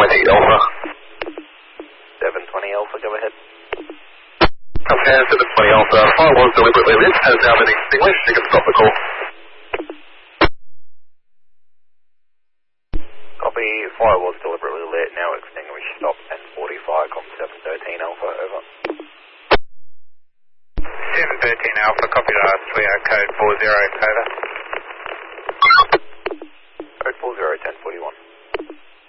Alpha. 720 Alpha, go ahead. Okay, 720 Alpha. Fire was deliberately lit, has now been extinguished. You can stop the call. Copy, fire was deliberately lit, now extinguished, stop 1045, com 713 Alpha, over. 713 Alpha, copy last, we are code 40, over.